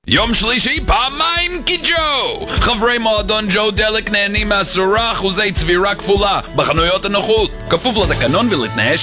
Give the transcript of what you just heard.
יום שלישי, פעמיים קיג'ו! חברי מועדון ג'ו דלק נהנים מ10% צבירה כפולה בחנויות הנוחות. כפוף לתקנון ולתנאי